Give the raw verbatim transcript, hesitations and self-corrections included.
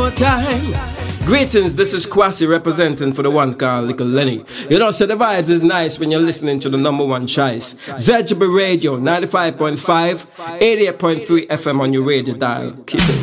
more time. Greetings, this is Kwasi representing for the one called Little Lenny. You know, so the vibes is nice when you're listening to the number one choice. Z G B Radio, ninety-five point five, eighty-eight point three F M on your radio dial. Keep it